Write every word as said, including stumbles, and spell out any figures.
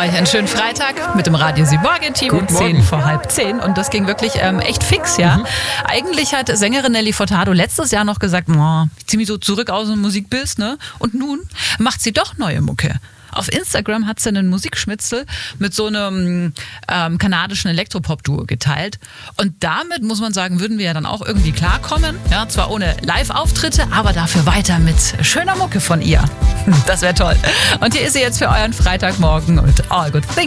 euch einen schönen Freitag mit dem Radio Sie Morgen-Team um zehn vor halb zehn. Und das ging wirklich ähm, echt fix, ja. Mhm. Eigentlich hat Sängerin Nelly Furtado letztes Jahr noch gesagt, oh, ich zieh mich so zurück aus dem Musikbiss, ne? Und nun macht sie doch neue Mucke. Auf Instagram hat sie einen Musikschnitzel mit so einem ähm, kanadischen Elektropop-Duo geteilt. Und damit, muss man sagen, würden wir ja dann auch irgendwie klarkommen. Ja, zwar ohne Live-Auftritte, aber dafür weiter mit schöner Mucke von ihr. Das wäre toll. Und hier ist sie jetzt für euren Freitagmorgen und All Good Things.